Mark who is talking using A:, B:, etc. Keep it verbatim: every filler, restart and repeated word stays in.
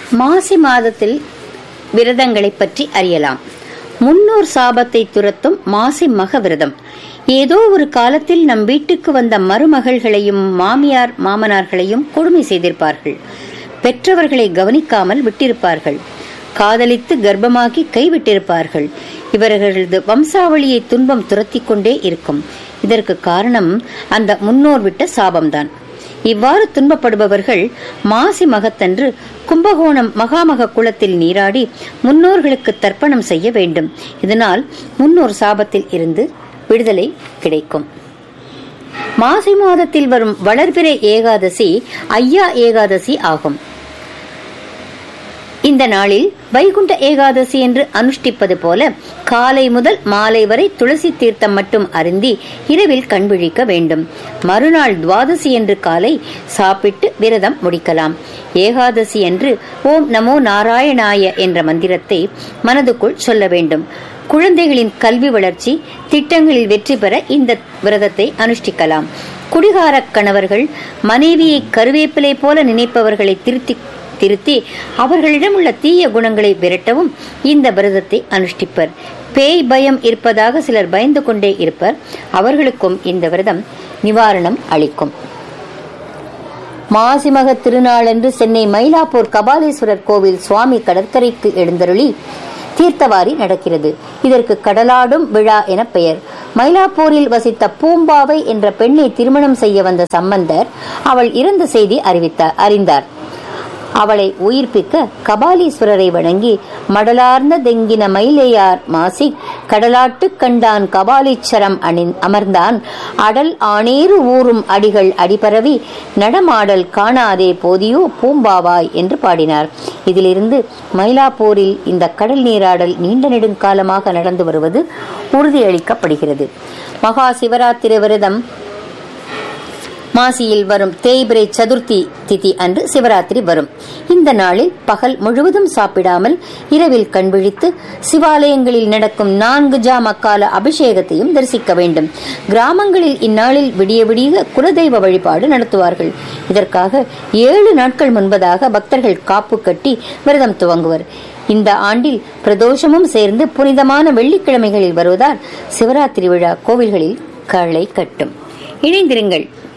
A: மாசி மாதத்தில் விரதங்களை பற்றி அறியலாம். முன்னோர் சாபத்தை துரத்தும் மாசி மக விரதம். ஏதோ ஒரு காலத்தில் நம் வீட்டுக்கு வந்த மருமகள்களையும் மாமியார் மாமனார்களையும் கொடுமை செய்திருப்பார்கள். பெற்றவர்களை கவனிக்காமல் விட்டிருப்பார்கள். காதலித்து கர்ப்பமாக்கி கைவிட்டிருப்பார்கள். இவர்களது வம்சாவளியை துன்பம் துரத்தி கொண்டே இருக்கும். இதற்கு காரணம் அந்த முன்னோர் விட்ட சாபம்தான். இவ்வாறு துன்பப்படுபவர்கள் மாசி மகத்தன்று கும்பகோணம் மகாமக குளத்தில் நீராடி முன்னோர்களுக்கு தர்ப்பணம் செய்ய வேண்டும். இதனால் முன்னோர் சாபத்தில் இருந்து விடுதலை கிடைக்கும். மாசி மாதத்தில் வரும் வளர்பிறை ஏகாதசி ஐயா ஏகாதசி ஆகும். இந்த நாளில் வைகுண்ட ஏகாதசி என்று அனுஷ்டிப்பது போல காலை முதல் மாலை வரை துளசி தீர்த்தம் மட்டும் அருந்தி இரவில் கண்விழிக்க வேண்டும். மறுநாள் துவாதசி என்று காலை சாப்பிட்டு விரதம் முடிக்கலாம். ஏகாதசி என்று ஓம் நமோ நாராயணாய என்ற மந்திரத்தை மனதுக்குள் சொல்ல வேண்டும். குழந்தைகளின் கல்வி வளர்ச்சி திட்டங்களில் வெற்றி பெற இந்த விரதத்தை அனுஷ்டிக்கலாம். குடிகார கணவர்கள் மனைவியை கருவேப்பிலை போல நினைப்பவர்களை திருத்தி திருத்தி அவர்களிடம் உள்ள தீய குணங்களை விரட்டவும் இந்த விரதத்தை அனுஷ்டிப்பர். பேய் பயம் இருப்பதாக சிலர் பயந்து கொண்டே இருப்பர். அவர்களுக்கும் இந்த விரதம் நிவாரணம் அளிக்கும். மாசிமக திருநாளன்று சென்னை மயிலாப்பூர் கபாலீஸ்வரர் கோவில் சுவாமி கடற்கரைக்கு எழுந்தருளி தீர்த்தவாரி நடக்கிறது. இதற்கு கடலாடும் விழா என பெயர். மயிலாப்பூரில் வசித்த பூம்பாவை என்ற பெண்ணை திருமணம் செய்ய வந்த சம்பந்தர் அவள் இறந்த செய்தி அறிவித்தார் அறிந்தார் அவளை உயிர்ப்பிக்க கபாலீஸ்வரரை வணங்கி மடலார்ந்த தெங்கின மயிலையார் மாசி கடலாட்டு கண்டான் கபாலீச்சரம் அணி அமர்ந்தான் அடல் ஆணேறு ஊறும் அடிகள் அடிபரவி நடமாடல் காணாதே போதியோ பூம்பாவாய் என்று பாடினார். இதிலிருந்து மயிலாப்பூரில் இந்த கடல் நீராடல் நீண்ட நெடுங்காலமாக நடந்து வருவது உறுதியளிக்கப்படுகிறது. மகா சிவராத்திரி விரதம் மாசியில் வரும் தேய்பிரை சதுர்த்தி திதி அன்று சிவராத்திரி வரும். இந்த நாளில் பகல் முழுவதும் சாப்பிடாமல் இரவில் கண்விழித்து சிவாலயங்களில் நடக்கும் நான்கு ஜாம கால அபிஷேகத்தையும் தரிசிக்க வேண்டும். கிராமங்களில் இந்நாளில் விடிய விடிய குலதெய்வ வழிபாடு நடத்துவார்கள். இதற்காக ஏழு நாட்கள் முன்பதாக பக்தர்கள் காப்பு கட்டி விரதம் துவங்குவர். இந்த ஆண்டில் பிரதோஷமும் சேர்ந்து புனிதமான வெள்ளிக்கிழமைகளில் வருவதால் சிவராத்திரி விழா கோவில்களில் களை கட்டும். இணைந்திருங்கள்.